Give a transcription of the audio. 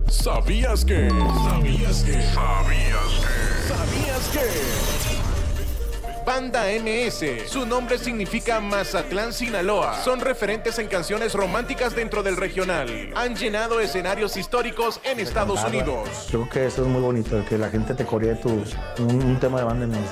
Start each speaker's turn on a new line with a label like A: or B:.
A: ¿Sabías que? ¿Sabías que? ¿Sabías que? ¿Sabías que? Banda MS, su nombre significa Mazatlán, Sinaloa. Son referentes en canciones románticas dentro del regional. Han llenado escenarios históricos en Estados Unidos.
B: Creo que eso es muy bonito, que la gente te coree un tema de Banda MS.